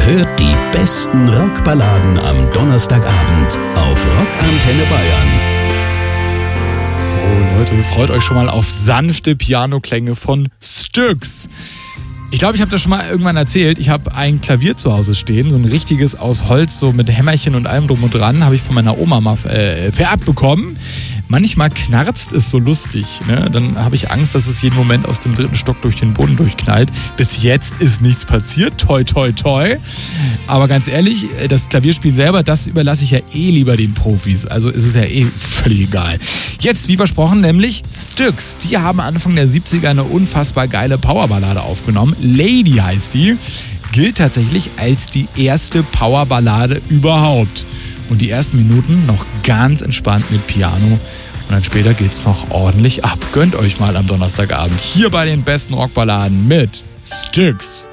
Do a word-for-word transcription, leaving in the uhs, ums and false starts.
Ihr hört die besten Rockballaden am Donnerstagabend auf Rockantenne Bayern. Oh Leute, freut euch schon mal auf sanfte Pianoklänge von Styx. Ich glaube, ich habe das schon mal irgendwann erzählt. Ich habe ein Klavier zu Hause stehen, so ein richtiges aus Holz, so mit Hämmerchen und allem drum und dran, habe ich von meiner Oma mal äh, vererbt bekommen. Manchmal knarzt es so lustig, ne? Dann habe ich Angst, dass es jeden Moment aus dem dritten Stock durch den Boden durchknallt. Bis jetzt ist nichts passiert, toi toi toi. Aber ganz ehrlich, das Klavierspielen selber, das überlasse ich ja eh lieber den Profis. Also ist es ja eh völlig egal. Jetzt, wie versprochen, nämlich Styx. Die haben Anfang der siebziger eine unfassbar geile Powerballade aufgenommen. Lady heißt die. Gilt tatsächlich als die erste Powerballade überhaupt. Und die ersten Minuten noch ganz entspannt mit Piano. Und dann später geht's noch ordentlich ab. Gönnt euch mal am Donnerstagabend hier bei den besten Rockballaden mit Styx.